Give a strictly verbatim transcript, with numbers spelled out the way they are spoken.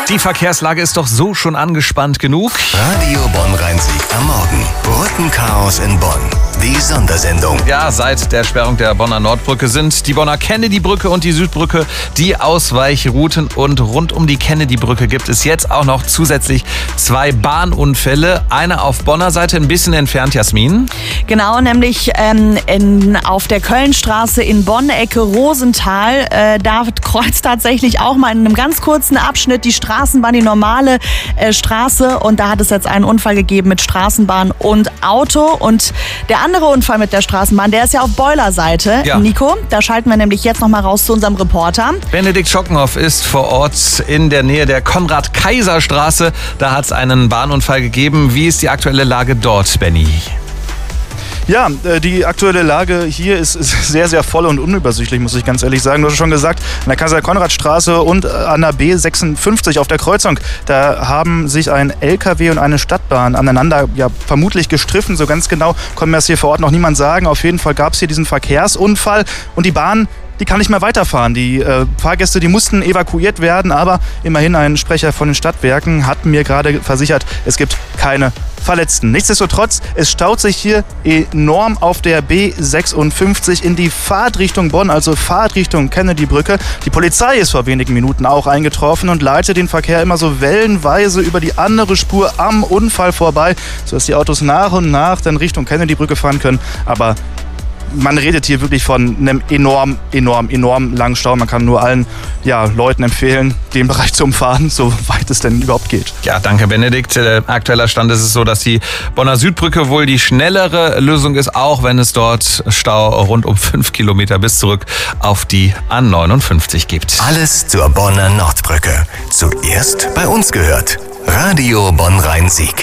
Die Verkehrslage ist doch so schon angespannt genug. Radio Bonn-Rhein-Sieg am Morgen. Brückenchaos in Bonn. Die Sondersendung. Ja, seit der Sperrung der Bonner Nordbrücke sind die Bonner Kennedy-Brücke und die Südbrücke die Ausweichrouten. Und rund um die Kennedy-Brücke gibt es jetzt auch noch zusätzlich zwei Bahnunfälle. Einer auf Bonner Seite, ein bisschen entfernt, Jasmin. Genau, nämlich ähm, in, auf der Kölnstraße in Bonn, Ecke Rosenthal. Äh, da kreuzt tatsächlich auch mal in einem ganz kurzen Abschnitt die Straßenbahn, die normale äh, Straße. Und da hat es jetzt einen Unfall gegeben mit Straßenbahn und Auto. Und der andere Unfall mit der Straßenbahn, der ist ja auf Boiler-Seite. Ja. Nico, da schalten wir nämlich jetzt noch mal raus zu unserem Reporter. Benedikt Schockenhoff ist vor Ort in der Nähe der Konrad-Kaiser-Straße. Da hat es einen Bahnunfall gegeben. Wie ist die aktuelle Lage dort, Benny? Ja, die aktuelle Lage hier ist sehr, sehr voll und unübersichtlich, muss ich ganz ehrlich sagen. Du hast schon gesagt, an der Kaiser-Konrad-Straße und an der B sechsundfünfzig auf der Kreuzung, da haben sich ein L K W und eine Stadtbahn aneinander ja, vermutlich gestriffen. So ganz genau kann mir das hier vor Ort noch niemand sagen. Auf jeden Fall gab es hier diesen Verkehrsunfall und die Bahn, die kann nicht mehr weiterfahren. Die äh, Fahrgäste, die mussten evakuiert werden, aber immerhin ein Sprecher von den Stadtwerken hat mir gerade versichert, es gibt keine Verletzten. Nichtsdestotrotz, es staut sich hier enorm auf der B sechsundfünfzig in die Fahrtrichtung Bonn, also Fahrtrichtung Kennedy-Brücke. Die Polizei ist vor wenigen Minuten auch eingetroffen und leitet den Verkehr immer so wellenweise über die andere Spur am Unfall vorbei, sodass die Autos nach und nach dann Richtung Kennedy-Brücke fahren können. Aber man redet hier wirklich von einem enorm, enorm, enorm langen Stau. Man kann nur allen ja, Leuten empfehlen, den Bereich zu umfahren, soweit es denn überhaupt geht. Ja, danke Benedikt. Äh, aktueller Stand ist es so, dass die Bonner Südbrücke wohl die schnellere Lösung ist, auch wenn es dort Stau rund um fünf Kilometer bis zurück auf die A neunundfünfzig gibt. Alles zur Bonner Nordbrücke. Zuerst bei uns gehört. Radio Bonn-Rhein-Sieg.